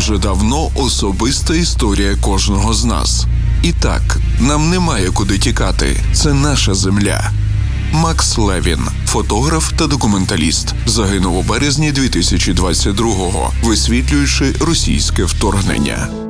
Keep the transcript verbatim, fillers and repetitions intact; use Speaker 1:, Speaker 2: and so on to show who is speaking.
Speaker 1: вже давно особиста історія кожного з нас. І так, нам немає куди тікати. Це наша земля. Макс Левін, фотограф та документаліст, загинув у березні дві тисячі двадцять другого, висвітлюючи російське вторгнення.